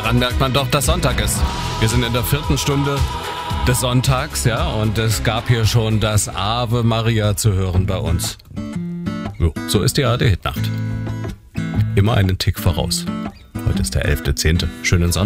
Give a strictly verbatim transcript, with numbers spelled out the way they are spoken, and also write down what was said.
Daran merkt man doch, dass Sonntag ist. Wir sind in der vierten Stunde des Sonntags, ja, und es gab hier schon das Ave Maria zu hören bei uns. Jo, so ist die A R D-Hitnacht. Immer einen Tick voraus. Heute ist der elfter zehnte Schönen Sonntag.